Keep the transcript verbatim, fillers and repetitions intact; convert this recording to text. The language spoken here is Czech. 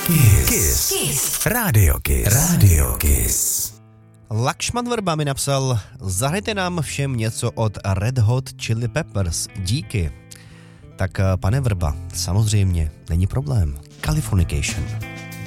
Kiss. Kiss. Kiss. Radio Kiss. Radio Kiss. Lakšman Vrba mi napsal, zahrajte nám všem něco od Red Hot Chili Peppers. Díky. Tak pane Vrba, samozřejmě, není problém. Californication.